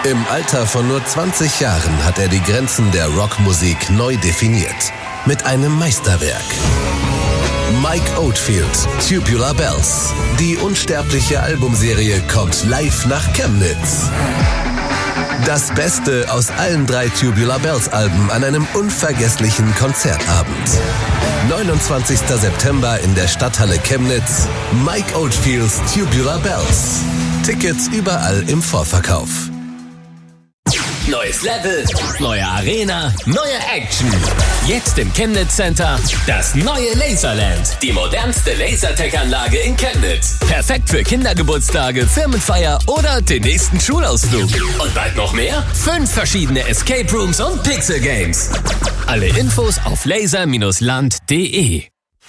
Im Alter von nur 20 Jahren hat er die Grenzen der Rockmusik neu definiert. Mit einem Meisterwerk. Mike Oldfield, Tubular Bells. Die unsterbliche Albumserie kommt live nach Chemnitz. Das Beste aus allen 3 Tubular Bells Alben an einem unvergesslichen Konzertabend. 29. September in der Stadthalle Chemnitz. Mike Oldfields Tubular Bells. Tickets überall im Vorverkauf. Neues Level, neue Arena, neue Action. Jetzt im Chemnitz Center das neue Laserland. Die modernste Lasertech-Anlage in Chemnitz. Perfekt für Kindergeburtstage, Firmenfeier oder den nächsten Schulausflug. Und bald noch mehr? 5 verschiedene Escape Rooms und Pixel Games. Alle Infos auf laser-land.de.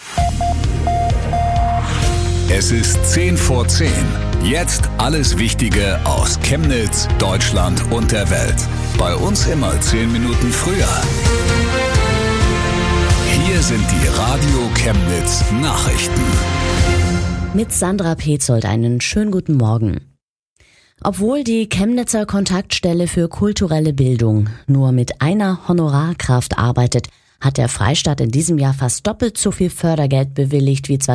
Es ist 10 vor 10. Jetzt alles Wichtige aus Chemnitz, Deutschland und der Welt. Bei uns immer 10 Minuten früher. Hier sind die Radio Chemnitz Nachrichten. Mit Sandra Petzold einen schönen guten Morgen. Obwohl die Chemnitzer Kontaktstelle für kulturelle Bildung nur mit einer Honorarkraft arbeitet, hat der Freistaat in diesem Jahr fast doppelt so viel Fördergeld bewilligt wie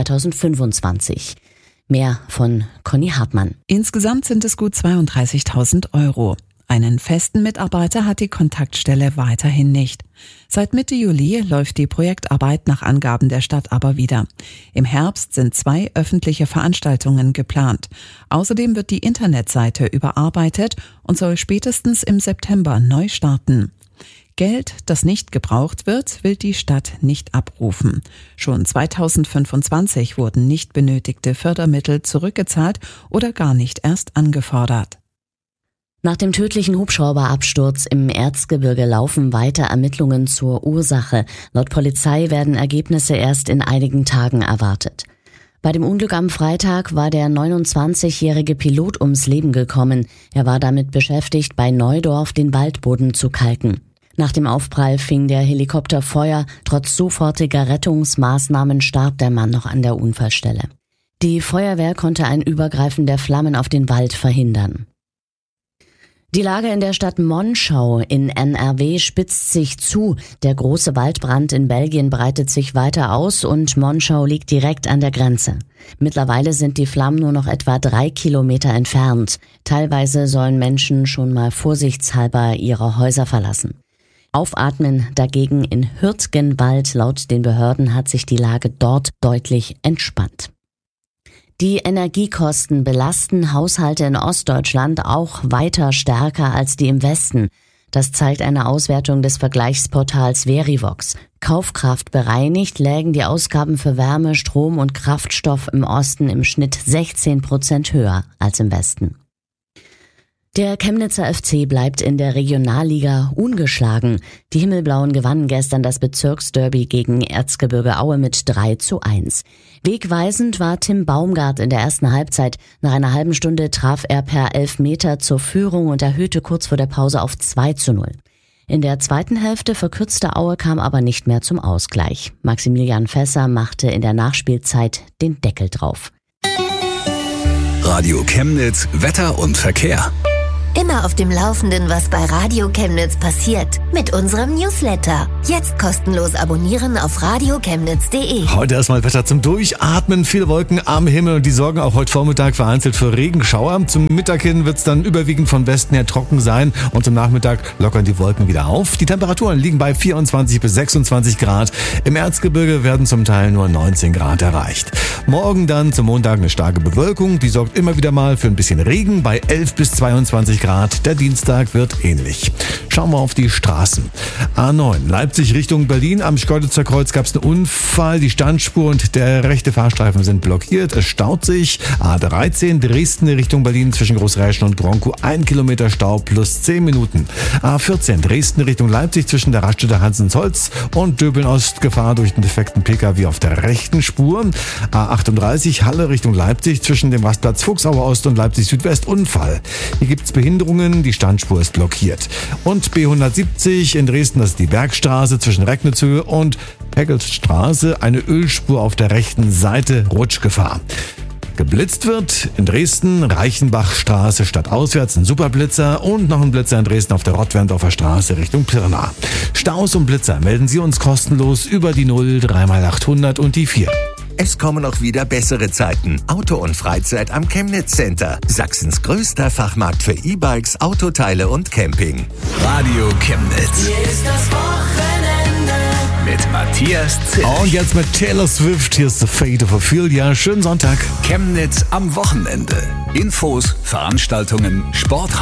2025. Mehr von Conny Hartmann. Insgesamt sind es gut 32.000 Euro. Einen festen Mitarbeiter hat die Kontaktstelle weiterhin nicht. Seit Mitte Juli läuft die Projektarbeit nach Angaben der Stadt aber wieder. Im Herbst sind 2 öffentliche Veranstaltungen geplant. Außerdem wird die Internetseite überarbeitet und soll spätestens im September neu starten. Geld, das nicht gebraucht wird, will die Stadt nicht abrufen. Schon 2025 wurden nicht benötigte Fördermittel zurückgezahlt oder gar nicht erst angefordert. Nach dem tödlichen Hubschrauberabsturz im Erzgebirge laufen weiter Ermittlungen zur Ursache. Laut Polizei werden Ergebnisse erst in einigen Tagen erwartet. Bei dem Unglück am Freitag war der 29-jährige Pilot ums Leben gekommen. Er war damit beschäftigt, bei Neudorf den Waldboden zu kalken. Nach dem Aufprall fing der Helikopter Feuer. Trotz sofortiger Rettungsmaßnahmen starb der Mann noch an der Unfallstelle. Die Feuerwehr konnte ein Übergreifen der Flammen auf den Wald verhindern. Die Lage in der Stadt Monschau in NRW spitzt sich zu. Der große Waldbrand in Belgien breitet sich weiter aus und Monschau liegt direkt an der Grenze. Mittlerweile sind die Flammen nur noch etwa 3 Kilometer entfernt. Teilweise sollen Menschen schon mal vorsichtshalber ihre Häuser verlassen. Aufatmen dagegen in Hürtgenwald. Laut den Behörden hat sich die Lage dort deutlich entspannt. Die Energiekosten belasten Haushalte in Ostdeutschland auch weiter stärker als die im Westen. Das zeigt eine Auswertung des Vergleichsportals Verivox. Kaufkraft bereinigt lägen die Ausgaben für Wärme, Strom und Kraftstoff im Osten im Schnitt 16% höher als im Westen. Der Chemnitzer FC bleibt in der Regionalliga ungeschlagen. Die Himmelblauen gewannen gestern das Bezirksderby gegen Erzgebirge Aue mit 3:1. Wegweisend war Tim Baumgart in der ersten Halbzeit. Nach einer halben Stunde traf er per Elfmeter zur Führung und erhöhte kurz vor der Pause auf 2:0. In der zweiten Hälfte verkürzte Aue, kam aber nicht mehr zum Ausgleich. Maximilian Fässer machte in der Nachspielzeit den Deckel drauf. Radio Chemnitz, Wetter und Verkehr. Immer auf dem Laufenden, was bei Radio Chemnitz passiert. Mit unserem Newsletter. Jetzt kostenlos abonnieren auf radiochemnitz.de. Heute erstmal Wetter zum Durchatmen. Viele Wolken am Himmel und die sorgen auch heute Vormittag vereinzelt für Regenschauer. Zum Mittag hin wird es dann überwiegend von Westen her trocken sein und zum Nachmittag lockern die Wolken wieder auf. Die Temperaturen liegen bei 24 bis 26 Grad. Im Erzgebirge werden zum Teil nur 19 Grad erreicht. Morgen dann zum Montag eine starke Bewölkung. Die sorgt immer wieder mal für ein bisschen Regen bei 11 bis 22 Grad. Der Dienstag wird ähnlich. Schauen wir auf die Straßen. A9 Leipzig Richtung Berlin. Am Schkeuditzer Kreuz gab es einen Unfall. Die Standspur und der rechte Fahrstreifen sind blockiert. Es staut sich. A13 Dresden Richtung Berlin zwischen Großräschen und Gronkow 1 Kilometer Stau plus 10 Minuten. A14 Dresden Richtung Leipzig zwischen der Raststätte Hansensholz und Döbeln Ost Gefahr durch den defekten Pkw auf der rechten Spur. A38 Halle Richtung Leipzig zwischen dem Rastplatz Fuchsauer Ost und Leipzig Südwest Unfall. Hier gibt es Behinderungen, die Standspur ist blockiert. Und B170 in Dresden, das ist die Bergstraße zwischen Recknitzhöhe und Peggelstraße, eine Ölspur auf der rechten Seite, Rutschgefahr. Geblitzt wird in Dresden, Reichenbachstraße stadtauswärts, ein Superblitzer und noch ein Blitzer in Dresden auf der Rottwerndorfer Straße Richtung Pirna. Staus und Blitzer melden Sie uns kostenlos über die 0 3x800 und die 4. Es kommen auch wieder bessere Zeiten. Auto und Freizeit am Chemnitz Center. Sachsens größter Fachmarkt für E-Bikes, Autoteile und Camping. Radio Chemnitz. Hier ist das Wochenende. Mit Matthias Zill. Und jetzt mit Taylor Swift, hier ist The Fate of Ophelia. Schönen Sonntag. Chemnitz am Wochenende. Infos, Veranstaltungen, Sport.